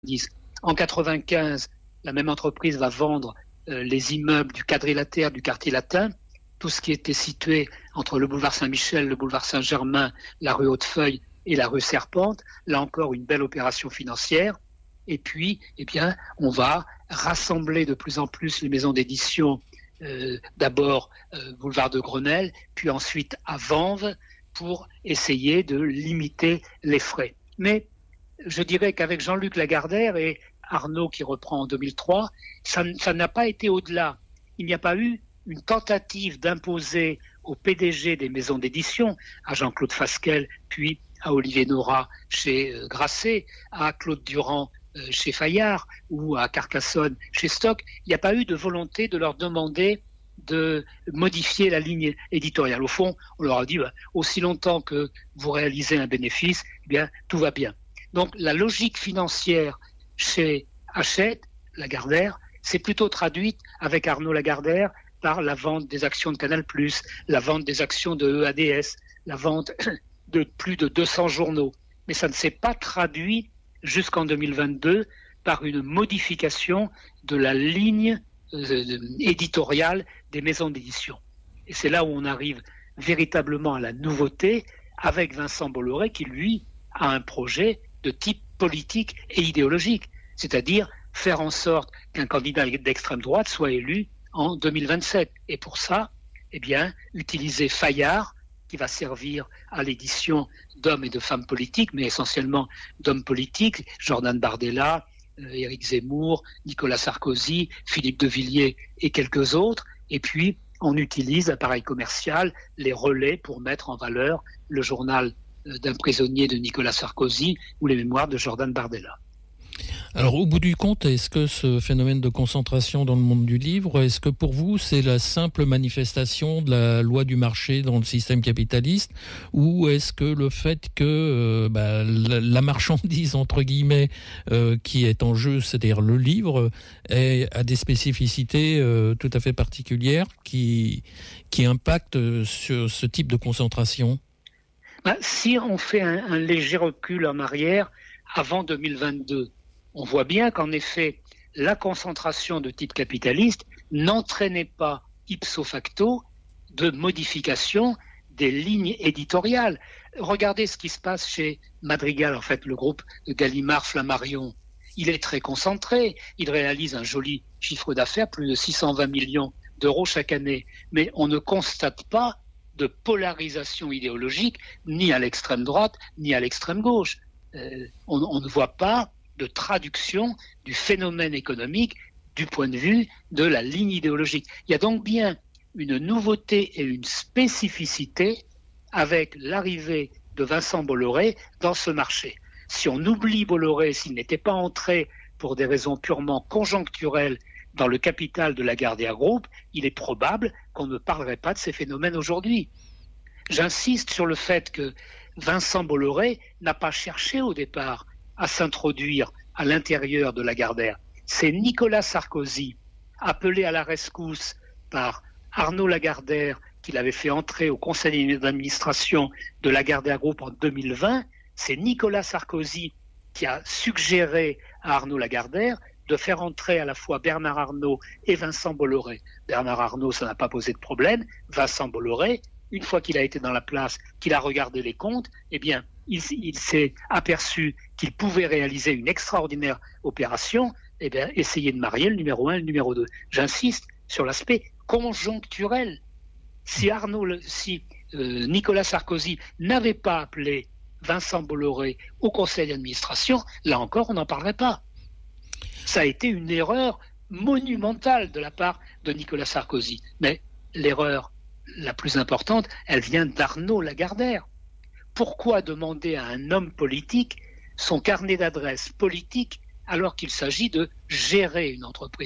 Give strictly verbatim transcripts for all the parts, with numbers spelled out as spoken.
En quatre-vingt-quinze, la même entreprise va vendre euh, les immeubles du quadrilatère du quartier latin, tout ce qui était situé entre le boulevard Saint-Michel, le boulevard Saint-Germain, la rue Hautefeuille et la rue Serpente. Là encore, une belle opération financière. Et puis, eh bien, on va rassembler de plus en plus les maisons d'édition, euh, d'abord euh, boulevard de Grenelle, puis ensuite à Vanves, pour essayer de limiter les frais. Mais je dirais qu'avec Jean-Luc Lagardère et Arnaud qui reprend en deux mille trois, ça, ça n'a pas été au-delà. Il n'y a pas eu une tentative d'imposer au P D G des maisons d'édition, à Jean-Claude Fasquelle, puis à Olivier Nora chez euh, Grasset, à Claude Durand euh, chez Fayard ou à Carcassonne chez Stock. Il n'y a pas eu de volonté de leur demander de modifier la ligne éditoriale. Au fond, on leur a dit bah, aussi longtemps que vous réalisez un bénéfice, eh bien tout va bien. Donc la logique financière chez Hachette, Lagardère, c'est plutôt traduite avec Arnaud Lagardère par la vente des actions de Canal+, la vente des actions de E A D S, la vente de plus de deux cents journaux. Mais ça ne s'est pas traduit jusqu'en deux mille vingt-deux par une modification de la ligne euh, éditoriale des maisons d'édition. Et c'est là où on arrive véritablement à la nouveauté avec Vincent Bolloré qui, lui, a un projet de type politique et idéologique, c'est-à-dire faire en sorte qu'un candidat d'extrême droite soit élu en deux mille vingt-sept. Et pour ça, eh bien, utiliser Fayard, qui va servir à l'édition d'hommes et de femmes politiques, mais essentiellement d'hommes politiques, Jordan Bardella, euh, Éric Zemmour, Nicolas Sarkozy, Philippe de Villiers et quelques autres. Et puis, on utilise l'appareil commercial, les relais pour mettre en valeur le journal d'un prisonnier de Nicolas Sarkozy ou les mémoires de Jordan Bardella. Alors, au bout du compte, est-ce que ce phénomène de concentration dans le monde du livre, est-ce que pour vous, c'est la simple manifestation de la loi du marché dans le système capitaliste, ou est-ce que le fait que euh, bah, la, la marchandise, entre guillemets, euh, qui est en jeu, c'est-à-dire le livre, est, a des spécificités euh, tout à fait particulières qui, qui impactent sur ce type de concentration ? Ben, si on fait un, un léger recul en arrière, avant deux mille vingt-deux, on voit bien qu'en effet, la concentration de type capitaliste n'entraînait pas ipso facto de modification des lignes éditoriales. Regardez ce qui se passe chez Madrigal, en fait, le groupe de Gallimard Flammarion. Il est très concentré, il réalise un joli chiffre d'affaires, plus de six cent vingt millions d'euros chaque année, mais on ne constate pas de polarisation idéologique, ni à l'extrême droite, ni à l'extrême gauche. Euh, on, on ne voit pas de traduction du phénomène économique du point de vue de la ligne idéologique. Il y a donc bien une nouveauté et une spécificité avec l'arrivée de Vincent Bolloré dans ce marché. Si on oublie Bolloré, s'il n'était pas entré pour des raisons purement conjoncturelles dans le capital de Lagardère Group, il est probable qu'on ne parlerait pas de ces phénomènes aujourd'hui. J'insiste sur le fait que Vincent Bolloré n'a pas cherché au départ à s'introduire à l'intérieur de Lagardère. C'est Nicolas Sarkozy, appelé à la rescousse par Arnaud Lagardère, qui l'avait fait entrer au conseil d'administration de Lagardère Group en deux mille vingt. C'est Nicolas Sarkozy qui a suggéré à Arnaud Lagardère de faire entrer à la fois Bernard Arnault et Vincent Bolloré. Bernard Arnault, ça n'a pas posé de problème. Vincent Bolloré, une fois qu'il a été dans la place, qu'il a regardé les comptes, eh bien, il, il s'est aperçu qu'il pouvait réaliser une extraordinaire opération, eh bien, essayer de marier le numéro un et le numéro deux. J'insiste sur l'aspect conjoncturel. Si Arnaud, si euh, Nicolas Sarkozy n'avait pas appelé Vincent Bolloré au conseil d'administration, là encore, on n'en parlerait pas. Ça a été une erreur monumentale de la part de Nicolas Sarkozy. Mais l'erreur la plus importante, elle vient d'Arnaud Lagardère. Pourquoi demander à un homme politique son carnet d'adresses politique alors qu'il s'agit de gérer une entreprise ?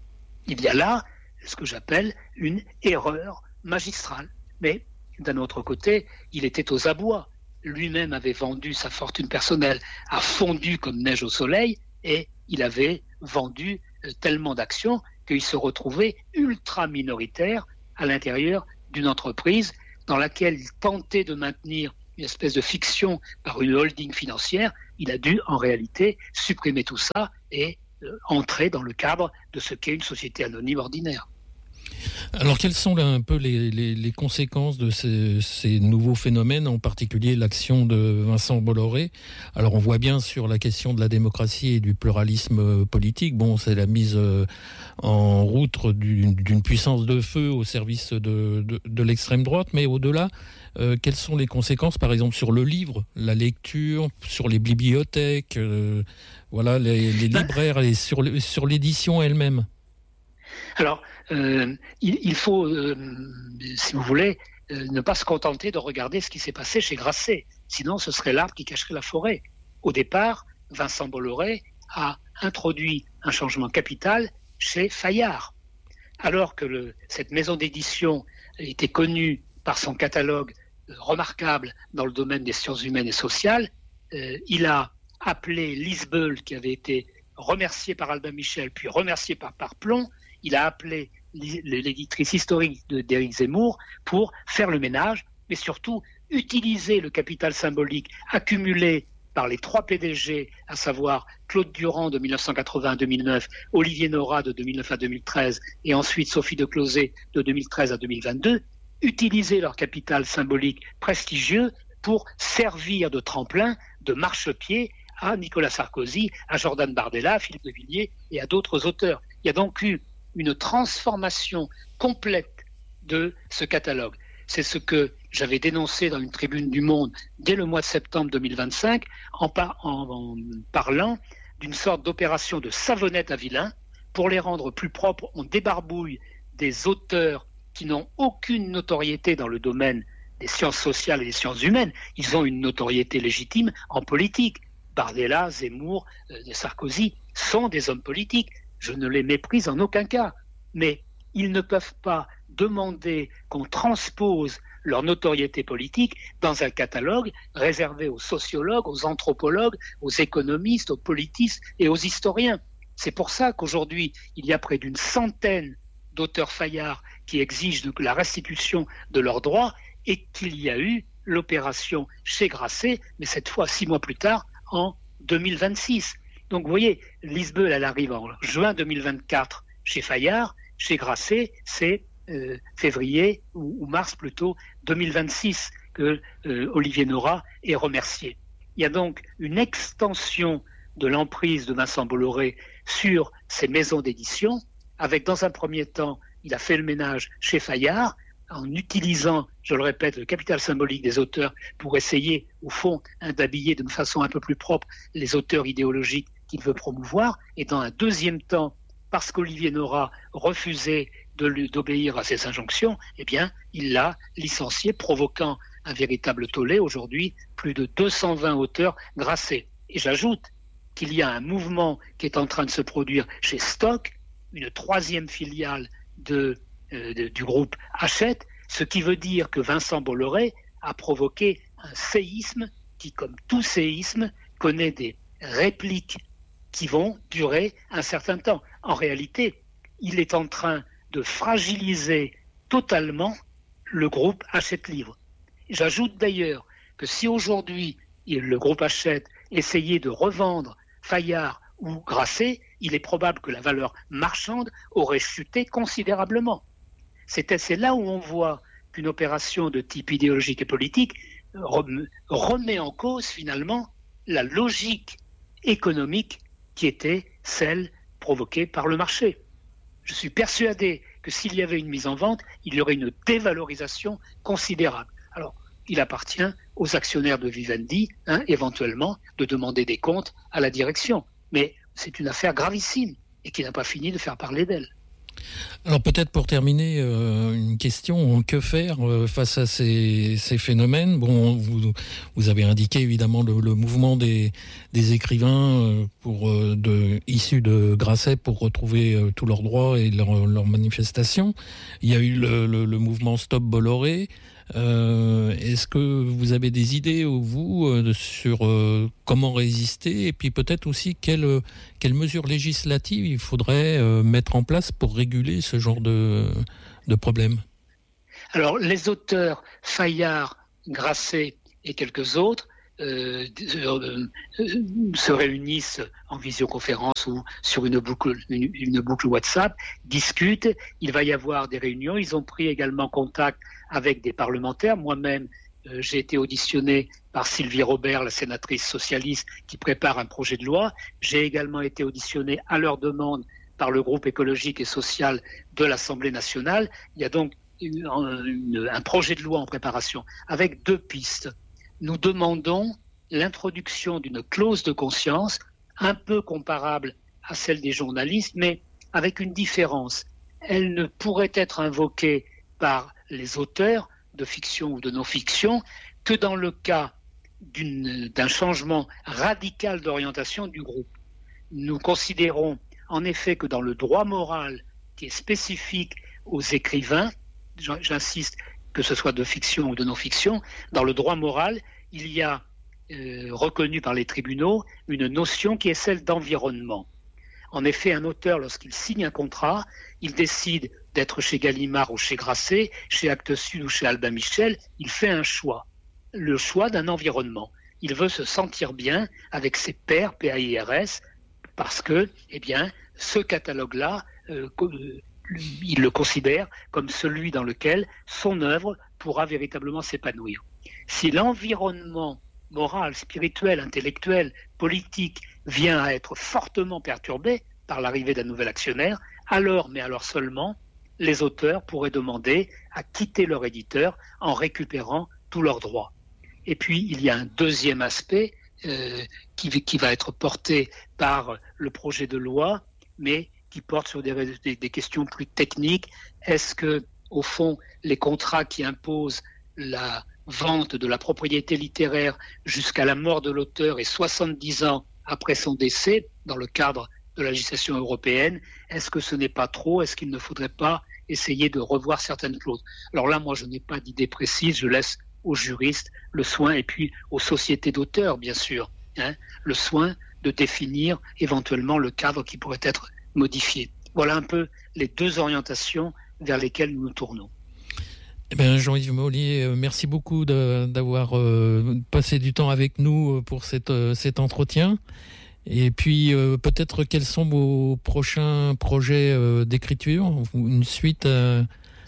Il y a là ce que j'appelle une erreur magistrale. Mais d'un autre côté, il était aux abois. Lui-même avait vendu sa fortune personnelle, a fondu comme neige au soleil, et il avait vendu tellement d'actions qu'il se retrouvait ultra minoritaire à l'intérieur d'une entreprise dans laquelle il tentait de maintenir une espèce de fiction par une holding financière, il a dû en réalité supprimer tout ça et euh, entrer dans le cadre de ce qu'est une société anonyme ordinaire. Alors, quelles sont là, un peu les, les, les conséquences de ces, ces nouveaux phénomènes, en particulier l'action de Vincent Bolloré? Alors, on voit bien sur la question de la démocratie et du pluralisme politique, bon, c'est la mise en route d'une, d'une puissance de feu au service de, de, de l'extrême droite, mais au-delà, euh, quelles sont les conséquences, par exemple, sur le livre, la lecture, sur les bibliothèques, euh, voilà, les, les libraires, et sur, sur l'édition elle-même? Alors, euh, il, il faut, euh, si vous voulez, euh, ne pas se contenter de regarder ce qui s'est passé chez Grasset. Sinon, ce serait l'arbre qui cacherait la forêt. Au départ, Vincent Bolloré a introduit un changement capital chez Fayard. Alors que le, cette maison d'édition était connue par son catalogue euh, remarquable dans le domaine des sciences humaines et sociales, euh, il a appelé Liesbeul, qui avait été remercié par Albin Michel, puis remercié par Parplon. Il a appelé l'éditrice historique d'Éric Zemmour pour faire le ménage, mais surtout utiliser le capital symbolique accumulé par les trois P D G, à savoir Claude Durand de mille neuf cent quatre-vingts à deux mille neuf, Olivier Nora de deux mille neuf à deux mille treize et ensuite Sophie de Closet de deux mille treize à deux mille vingt-deux, utiliser leur capital symbolique prestigieux pour servir de tremplin, de marchepied à Nicolas Sarkozy, à Jordan Bardella, à Philippe de Villiers et à d'autres auteurs. Il y a donc eu une transformation complète de ce catalogue. C'est ce que j'avais dénoncé dans une tribune du Monde dès le mois de septembre deux mille vingt-cinq en, par, en, en parlant d'une sorte d'opération de savonnette à vilain. Pour les rendre plus propres, on débarbouille des auteurs qui n'ont aucune notoriété dans le domaine des sciences sociales et des sciences humaines. Ils ont une notoriété légitime en politique. Bardella, Zemmour, euh, Sarkozy sont des hommes politiques. Je ne les méprise en aucun cas, mais ils ne peuvent pas demander qu'on transpose leur notoriété politique dans un catalogue réservé aux sociologues, aux anthropologues, aux économistes, aux politistes et aux historiens. C'est pour ça qu'aujourd'hui, il y a près d'une centaine d'auteurs Fayard qui exigent la restitution de leurs droits et qu'il y a eu l'opération chez Grasset, mais cette fois six mois plus tard, en deux mille vingt-six. Donc vous voyez, Liesbeul, elle arrive en juin deux mille vingt-quatre chez Fayard, chez Grasset, c'est euh, février ou, ou mars plutôt deux mille vingt-six que euh, Olivier Nora est remercié. Il y a donc une extension de l'emprise de Vincent Bolloré sur ces maisons d'édition, avec dans un premier temps, il a fait le ménage chez Fayard, en utilisant, je le répète, le capital symbolique des auteurs pour essayer, au fond, hein, d'habiller d'une façon un peu plus propre les auteurs idéologiques qu'il veut promouvoir, et dans un deuxième temps, parce qu'Olivier Nora refusait de lui, d'obéir à ses injonctions, eh bien, il l'a licencié, provoquant un véritable tollé. Aujourd'hui, plus de deux cent vingt auteurs Grasset. Et j'ajoute qu'il y a un mouvement qui est en train de se produire chez Stock, une troisième filiale de, euh, de, du groupe Hachette, ce qui veut dire que Vincent Bolloré a provoqué un séisme qui, comme tout séisme, connaît des répliques qui vont durer un certain temps. En réalité, il est en train de fragiliser totalement le groupe Hachette Livre. J'ajoute d'ailleurs que si aujourd'hui le groupe Hachette essayait de revendre Fayard ou Grasset, il est probable que la valeur marchande aurait chuté considérablement. C'est, c'est là où on voit qu'une opération de type idéologique et politique remet en cause finalement la logique économique qui était celle provoquée par le marché. Je suis persuadé que s'il y avait une mise en vente, il y aurait une dévalorisation considérable. Alors, il appartient aux actionnaires de Vivendi, hein, éventuellement, de demander des comptes à la direction. Mais c'est une affaire gravissime et qui n'a pas fini de faire parler d'elle. Alors peut-être pour terminer, euh, une question, que faire euh, face à ces, ces phénomènes? Bon, vous, vous avez indiqué évidemment le, le mouvement des, des écrivains euh, pour, euh, de, issus de Grasset pour retrouver euh, tous leurs droits et leurs leur manifestations. Il y a eu le, le, le mouvement Stop Bolloré. Euh, est-ce que vous avez des idées, vous, euh, sur euh, comment résister, et puis peut-être aussi quelles quelles mesures législatives il faudrait euh, mettre en place pour réguler ce genre de, de problème? Alors, les auteurs Fayard, Grasset et quelques autres euh, euh, se réunissent en visioconférence ou sur une boucle, une, une boucle WhatsApp, discutent. Il va y avoir des réunions. Ils ont pris également contact avec des parlementaires. Moi-même, euh, j'ai été auditionné par Sylvie Robert, la sénatrice socialiste, qui prépare un projet de loi. J'ai également été auditionné à leur demande par le groupe écologique et social de l'Assemblée nationale. Il y a donc une, une, un projet de loi en préparation avec deux pistes. Nous demandons l'introduction d'une clause de conscience un peu comparable à celle des journalistes, mais avec une différence. Elle ne pourrait être invoquée par les auteurs de fiction ou de non-fiction que dans le cas d'une, d'un changement radical d'orientation du groupe. Nous considérons en effet que dans le droit moral qui est spécifique aux écrivains, j'insiste, que ce soit de fiction ou de non-fiction, dans le droit moral, il y a euh, reconnu par les tribunaux une notion qui est celle d'environnement. En effet, un auteur, lorsqu'il signe un contrat, il décide d'être chez Gallimard ou chez Grasset, chez Actes Sud ou chez Albin Michel, il fait un choix, le choix d'un environnement. Il veut se sentir bien avec ses pairs, P A I R S, parce que, eh bien, ce catalogue-là, euh, il le considère comme celui dans lequel son œuvre pourra véritablement s'épanouir. Si l'environnement moral, spirituel, intellectuel, politique vient à être fortement perturbé par l'arrivée d'un nouvel actionnaire, alors, mais alors seulement, les auteurs pourraient demander à quitter leur éditeur en récupérant tous leurs droits. Et puis, il y a un deuxième aspect euh, qui, qui va être porté par le projet de loi, mais qui porte sur des, des, des questions plus techniques. Est-ce que, au fond, les contrats qui imposent la vente de la propriété littéraire jusqu'à la mort de l'auteur et soixante-dix ans après son décès, dans le cadre de la législation européenne, est-ce que ce n'est pas trop? Est-ce qu'il ne faudrait pas essayer de revoir certaines clauses? Alors là, moi, je n'ai pas d'idée précise, je laisse aux juristes le soin, et puis aux sociétés d'auteurs, bien sûr, hein, le soin de définir éventuellement le cadre qui pourrait être modifié. Voilà un peu les deux orientations vers lesquelles nous nous tournons. Eh bien, Jean-Yves Mollier, merci beaucoup de, d'avoir euh, passé du temps avec nous pour cette, euh, cet entretien. Et puis, euh, peut-être quels sont vos prochains projets euh, d'écriture, une suite euh,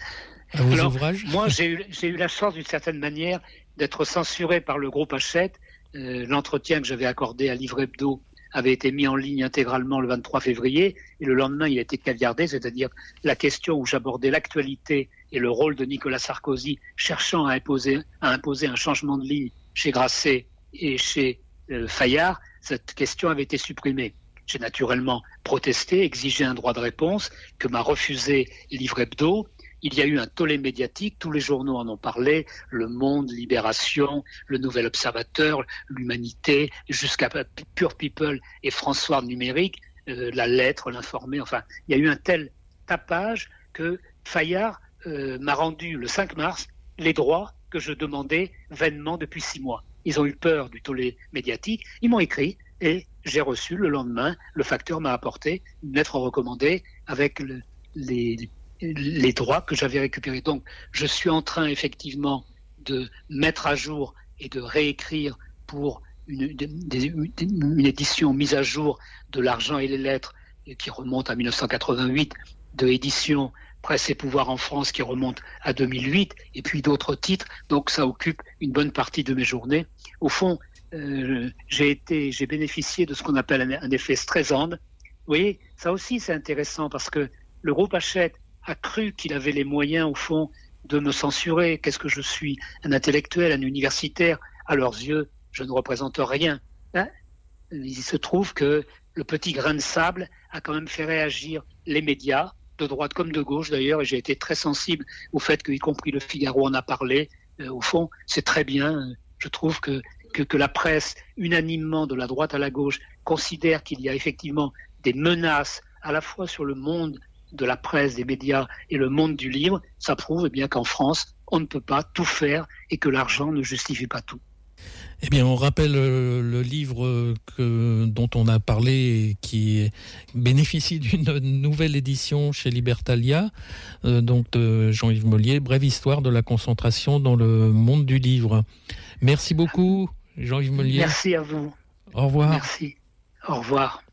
à vos Alors, ouvrages? Moi, j'ai eu, j'ai eu la chance, d'une certaine manière, d'être censuré par le groupe Hachette. Euh, l'entretien que j'avais accordé à Livre Hebdo avait été mis en ligne intégralement le vingt-trois février, et le lendemain, il a été caviardé, c'est-à-dire la question où j'abordais l'actualité et le rôle de Nicolas Sarkozy cherchant à imposer, à imposer un changement de ligne chez Grasset et chez euh, Fayard, cette question avait été supprimée. J'ai naturellement protesté, exigé un droit de réponse que m'a refusé Livre Hebdo. Il y a eu un tollé médiatique, tous les journaux en ont parlé, Le Monde, Libération, Le Nouvel Observateur, L'Humanité, jusqu'à Pure People et François Numérique, euh, La Lettre, L'Informé, enfin, il y a eu un tel tapage que Fayard euh, m'a rendu le cinq mars les droits que je demandais vainement depuis six mois. Ils ont eu peur du tollé médiatique, ils m'ont écrit et j'ai reçu le lendemain, le facteur m'a apporté une lettre recommandée avec le, les... les droits que j'avais récupérés. Donc, je suis en train effectivement de mettre à jour et de réécrire pour une, une, une édition mise à jour de L'Argent et les Lettres qui remonte à mille neuf cent quatre-vingt-huit, de édition Presse et Pouvoir en France qui remonte à deux mille huit, et puis d'autres titres. Donc, ça occupe une bonne partie de mes journées. Au fond, euh, j'ai été, j'ai bénéficié de ce qu'on appelle un, un effet Streisand. Vous voyez, ça aussi c'est intéressant parce que le groupe Hachette a cru qu'il avait les moyens, au fond, de me censurer. Qu'est-ce que je suis? Un intellectuel, un universitaire? À leurs yeux, je ne représente rien. Hein? Il se trouve que le petit grain de sable a quand même fait réagir les médias, de droite comme de gauche d'ailleurs, et j'ai été très sensible au fait qu'y compris le Figaro en a parlé. Euh, au fond, c'est très bien. Je trouve que, que, que la presse, unanimement de la droite à la gauche, considère qu'il y a effectivement des menaces à la fois sur le monde de la presse, des médias et le monde du livre. Ça prouve eh bien qu'en France, on ne peut pas tout faire et que l'argent ne justifie pas tout. Eh bien, on rappelle le, le livre que, dont on a parlé et qui bénéficie d'une nouvelle édition chez Libertalia, euh, donc de Jean-Yves Mollier, Brève histoire de la concentration dans le monde du livre. Merci beaucoup, Jean-Yves Meullier. Merci à vous. Au revoir. Merci. Au revoir.